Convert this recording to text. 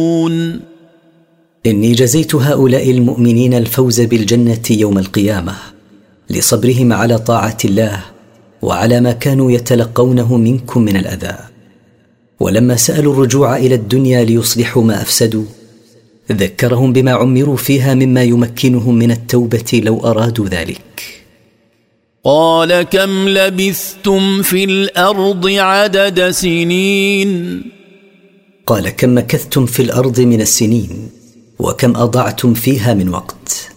إني جزيت هؤلاء المؤمنين الفوز بالجنة يوم القيامة لصبرهم على طاعة الله وعلى ما كانوا يتلقونه منكم من الأذى. ولما سألوا الرجوع إلى الدنيا ليصلحوا ما أفسدوا ذكرهم بما عمروا فيها مما يمكنهم من التوبة لو أرادوا ذلك. قال كم لبثتم في الأرض عدد سنين؟ قال كم مكثتم في الأرض من السنين وكم أضعتم فيها من وقت.